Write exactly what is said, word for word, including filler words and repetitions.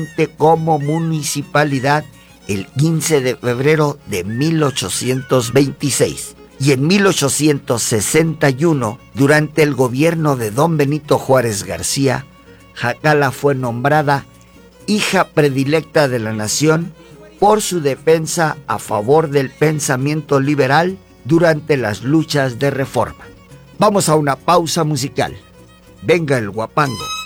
como municipalidad el quince de febrero de mil ochocientos veintiséis. Y en mil ochocientos sesenta y uno, durante el gobierno de don Benito Juárez García, Jacala fue nombrada hija predilecta de la nación por su defensa a favor del pensamiento liberal durante las luchas de reforma. Vamos a una pausa musical. Venga el guapango.